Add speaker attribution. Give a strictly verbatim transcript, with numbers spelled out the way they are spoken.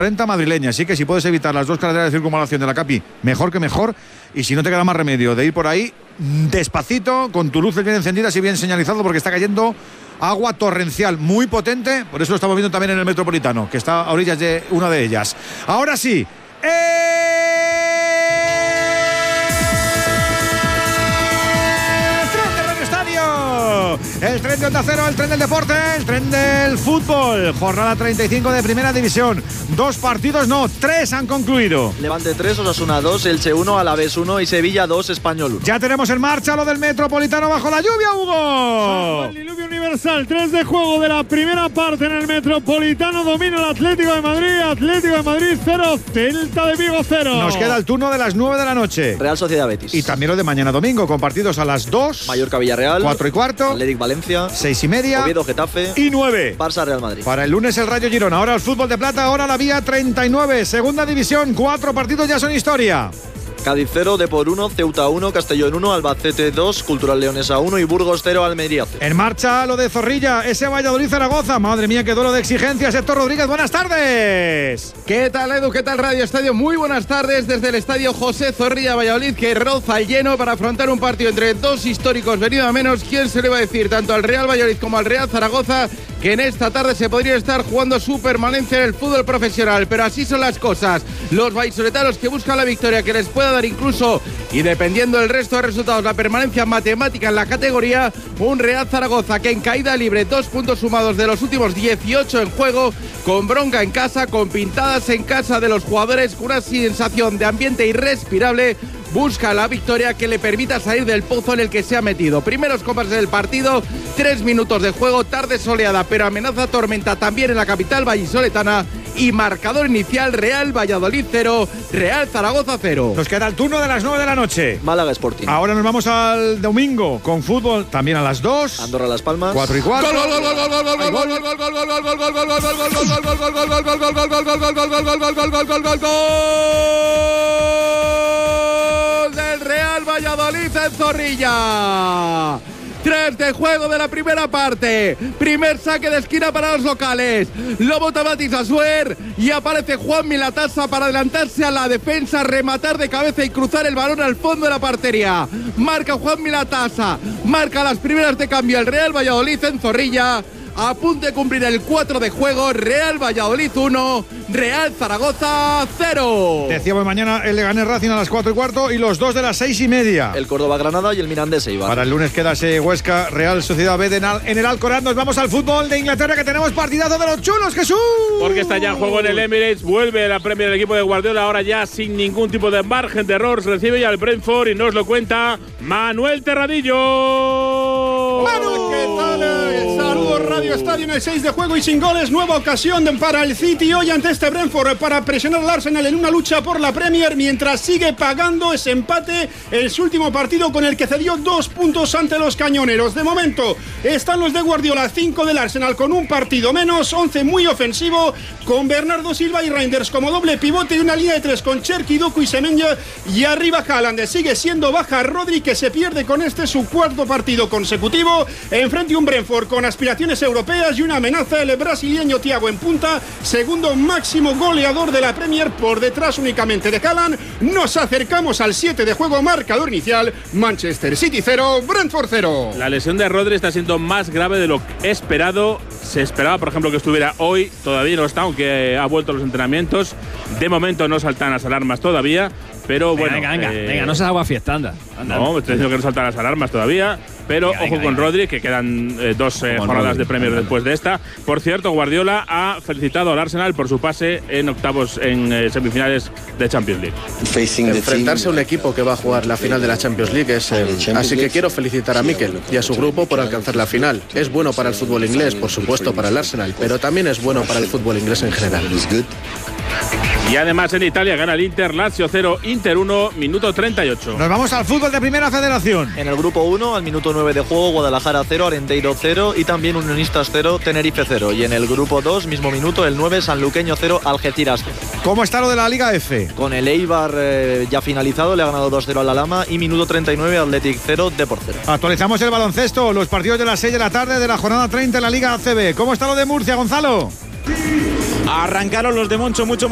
Speaker 1: cuarenta madrileña, así que si puedes evitar las dos carreteras de circunvalación de la Capi, mejor que mejor, y si no te queda más remedio de ir por ahí despacito, con tus luces bien encendidas y bien señalizado, porque está cayendo agua torrencial muy potente, por eso lo estamos viendo también en el Metropolitano, que está a orillas de una de ellas. Ahora sí, ¡eh! El tren de Onda Cero, el tren del deporte, el tren del fútbol. Jornada treinta y cinco de Primera División. Dos partidos, no, tres han concluido.
Speaker 2: Levante tres, Osasuna dos, Elche uno, Alavés uno y Sevilla dos, Español uno.
Speaker 1: Ya tenemos en marcha lo del Metropolitano bajo la lluvia, Hugo.
Speaker 3: El diluvio universal, tres de juego de la primera parte en el Metropolitano. Domina el Atlético de Madrid, Atlético de Madrid cero, Celta de Vigo cero.
Speaker 1: Nos queda el turno de las nueve de la noche.
Speaker 2: Real Sociedad Betis.
Speaker 1: Y también lo de mañana domingo, con partidos a las dos.
Speaker 2: Mallorca Villarreal.
Speaker 1: cuatro y cuarto.
Speaker 2: Atlético Valencia.
Speaker 1: seis y media.
Speaker 2: Oviedo Getafe.
Speaker 1: Y nueve.
Speaker 2: Barça Real Madrid.
Speaker 1: Para el lunes el Rayo Girona. Ahora el fútbol de plata, ahora la vía treinta y nueve. Segunda división, cuatro partidos ya son historia.
Speaker 2: Cádiz cero, Depor uno, Ceuta uno, Castellón uno, Albacete dos, Cultural Leonesa uno y Burgos cero, Almería cero.
Speaker 1: En marcha lo de Zorrilla, ese Valladolid-Zaragoza. Madre mía, qué duelo de exigencias. Héctor Rodríguez, buenas tardes.
Speaker 4: ¿Qué tal, Edu? ¿Qué tal, Radio Estadio? Muy buenas tardes desde el Estadio José Zorrilla Valladolid, que roza el lleno para afrontar un partido entre dos históricos venido a menos. ¿Quién se le va a decir tanto al Real Valladolid como al Real Zaragoza que en esta tarde se podría estar jugando su permanencia en el fútbol profesional? Pero así son las cosas. Los vallisoletanos que buscan la victoria que les pueda dar incluso, y dependiendo del resto de resultados, la permanencia matemática en la categoría. Un Real Zaragoza que en caída libre, dos puntos sumados de los últimos dieciocho en juego, con bronca en casa, con pintadas en casa de los jugadores, con una sensación de ambiente irrespirable. Busca la victoria que le permita salir del pozo en el que se ha metido. Primeros compases del partido, tres minutos de juego, tarde soleada, pero amenaza tormenta también en la capital vallisoletana. Y marcador inicial, Real Valladolid cero, Real Zaragoza cero.
Speaker 1: Nos queda el turno de las nueve de la noche.
Speaker 2: Málaga Sporting.
Speaker 1: Ahora nos vamos al domingo con fútbol también a las dos.
Speaker 2: Andorra Las Palmas.
Speaker 1: cuatro y cuarto.
Speaker 4: Del Real Valladolid en Zorrilla. Tres de juego de la primera parte. Primer saque de esquina para los locales. Lo bota Matis Asuer y aparece Juan Milatasa para adelantarse a la defensa, rematar de cabeza y cruzar el balón al fondo de la portería. Marca Juan Milatasa. Marca las primeras de cambio el Real Valladolid en Zorrilla. A punto de cumplir el cuatro de juego. Real Valladolid uno, Real Zaragoza cero.
Speaker 1: Decíamos mañana el Leganés Racing a las cuatro y cuarto y los dos de las seis y media.
Speaker 2: El Córdoba Granada y el Mirandés Eibar.
Speaker 1: Para el lunes queda ese Huesca Real Sociedad B de en el Alcoraz. Nos vamos al fútbol de Inglaterra, que tenemos partidazo de los chulos, Jesús.
Speaker 3: Porque está ya en juego en el Emirates. Vuelve la Premier del equipo de Guardiola, ahora ya sin ningún tipo de margen de error. Se recibe ya el Brentford y nos lo cuenta Manuel Terradillo.
Speaker 5: Manu, ¿qué tal? Saludos, Radio Estadio en el seis de juego y sin goles. Nueva ocasión para el City hoy ante este Brentford para presionar al Arsenal en una lucha por la Premier, mientras sigue pagando ese empate en su último partido con el que cedió dos puntos ante los cañoneros. De momento están los de Guardiola, cinco del Arsenal con un partido menos, once muy ofensivo, con Bernardo Silva y Reinders como doble pivote y una línea de tres con Cherki, Doku y Semenya, y arriba Haaland. Sigue siendo baja Rodri, que se pierde con este su cuarto partido consecutivo. Enfrente un Brentford con aspiraciones europeas y una amenaza, el brasileño Thiago en punta, segundo máximo goleador de la Premier por detrás únicamente de Haaland. Nos acercamos al siete de juego, marcador inicial, Manchester City cero, Brentford cero.
Speaker 3: La lesión de Rodri está siendo más grave de lo esperado. Se esperaba, por ejemplo, que estuviera hoy, todavía no está, aunque ha vuelto a los entrenamientos. De momento no saltan las alarmas todavía, pero
Speaker 6: venga,
Speaker 3: bueno.
Speaker 6: Venga, venga,
Speaker 3: eh,
Speaker 6: venga, no se agua fiesta, anda. anda
Speaker 3: no, estoy diciendo que no saltan las alarmas todavía. Pero
Speaker 6: venga,
Speaker 3: ojo
Speaker 6: venga,
Speaker 3: con
Speaker 6: venga.
Speaker 3: Rodri, que quedan eh, dos eh, jornadas
Speaker 6: Rodri,
Speaker 3: de Premier
Speaker 6: venga.
Speaker 3: después de esta. Por cierto, Guardiola ha felicitado al Arsenal por su pase en octavos, en eh, semifinales de Champions League.
Speaker 7: Enfrentarse a un equipo que va a jugar la final de la Champions League es eh, así que quiero felicitar a Mikel y a su grupo por alcanzar la final. Es bueno para el fútbol inglés, por supuesto para el Arsenal, pero también es bueno para el fútbol inglés en general.
Speaker 3: Y además en Italia gana el Inter, Lazio cero, Inter uno, minuto treinta y ocho.
Speaker 1: Nos vamos al fútbol de Primera Federación.
Speaker 2: En el grupo uno, al minuto nueve de juego, Guadalajara cero, Arenteiro cero y también Unionistas cero, Tenerife cero. Y en el grupo dos, mismo minuto, el nueve, Sanluqueño cero, Algeciras cero.
Speaker 1: ¿Cómo está lo de la Liga F?
Speaker 2: Con el Eibar eh, ya finalizado, le ha ganado dos cero al Alhama y minuto treinta y nueve, Athletic cero, Depor cero.
Speaker 1: Actualizamos el baloncesto, los partidos de las seis de la tarde de la jornada treinta en la Liga A C B. ¿Cómo está lo de Murcia, Gonzalo?
Speaker 8: Arrancaron los de Moncho mucho más